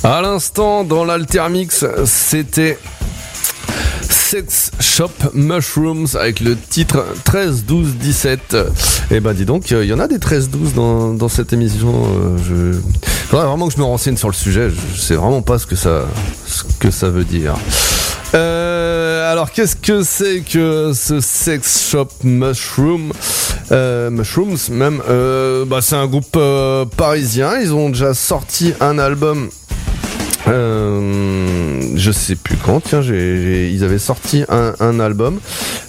À l'instant, dans l'Altermix, c'était Sex Shop Mushrooms avec le titre 13, 12, 17. Et ben dis donc, il y en a des 13, 12 dans cette émission. Faudrait vraiment que je me renseigne sur le sujet. Je sais vraiment pas ce que ça veut dire. Alors qu'est-ce que c'est que ce Sex Shop Mushrooms même c'est un groupe parisien. Ils ont déjà sorti un album. Je sais plus quand. Tiens, ils avaient sorti un album.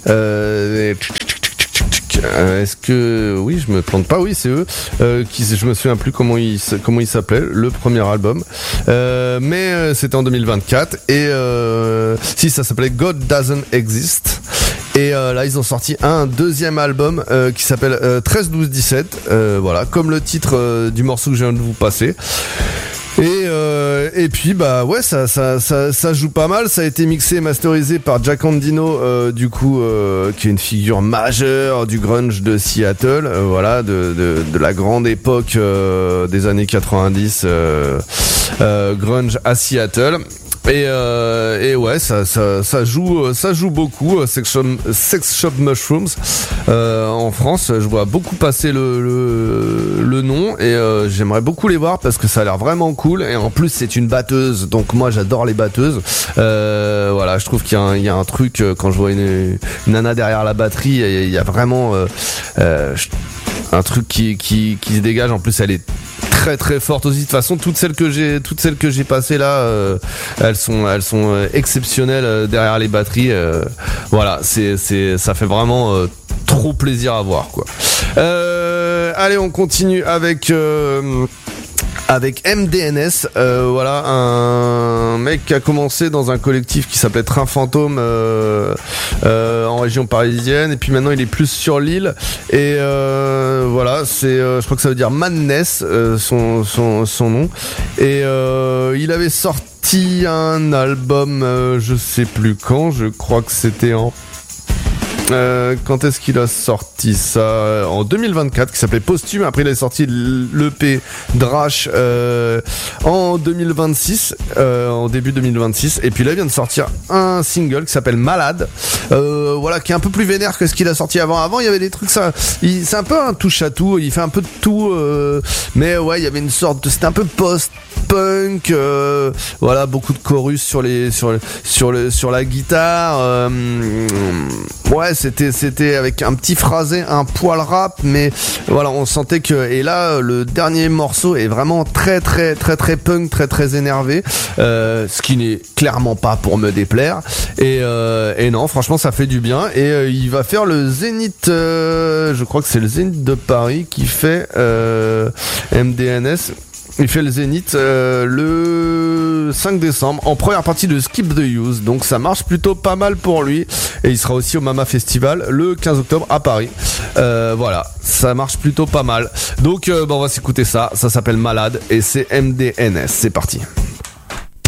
Est-ce que oui, je me plante pas. Oui, c'est eux. Je me souviens plus comment il s'appelait le premier album. Mais c'était en 2024 et si ça s'appelait God Doesn't Exist. Et là ils ont sorti un deuxième album qui s'appelle 13, 12, 17. Voilà, comme le titre du morceau que je viens de vous passer. Et puis bah ouais, ça joue pas mal. Ça a été mixé et masterisé par Jack Endino, qui est une figure majeure du grunge de Seattle, voilà, de la grande époque des années 90, grunge à Seattle. Et ouais, ça joue beaucoup. Sex Shop Mushrooms en France, je vois beaucoup passer le nom et j'aimerais beaucoup les voir parce que ça a l'air vraiment cool. Et en plus, c'est une batteuse, donc moi j'adore les batteuses. Voilà, je trouve qu'il y a un truc quand je vois une nana derrière la batterie, il y a vraiment un truc qui se dégage. En plus, elle est très très forte aussi. De toute façon, toutes celles que j'ai passées là, elles sont exceptionnelles derrière les batteries. Voilà, ça fait vraiment trop plaisir à voir, quoi. Allez, on continue avec MDNS, voilà, un mec qui a commencé dans un collectif qui s'appelait Train Fantôme en région parisienne, et puis maintenant il est plus sur l'île, et voilà, je crois que ça veut dire Madness, son nom, et il avait sorti un album, je sais plus quand, je crois que c'était quand est-ce qu'il a sorti ça? En 2024, qui s'appelait Posthume. Après, il a sorti l'EP Drash en 2026, en début 2026. Et puis là, il vient de sortir un single qui s'appelle Malade, voilà, qui est un peu plus vénère que ce qu'il a sorti avant. Avant, il y avait des trucs, c'est un peu un touche à tout. Il fait un peu de tout, mais ouais, il y avait une sorte c'était un peu post-punk, voilà, beaucoup de chorus sur la guitare. Ouais, c'était avec un petit phrasé, un poil rap, mais voilà, on sentait que. Et là, le dernier morceau est vraiment très très très très punk, très très énervé, ce qui n'est clairement pas pour me déplaire. Et non, franchement, ça fait du bien. Et il va faire le Zénith, je crois que c'est le Zénith de Paris qui fait MDNS. Il fait le Zénith le 5 décembre en première partie de Skip the Use, donc ça marche plutôt pas mal pour lui. Et il sera aussi au Mama Festival le 15 octobre à Paris. Voilà, ça marche plutôt pas mal. Donc on va s'écouter ça s'appelle Malade et c'est MDNS, c'est parti.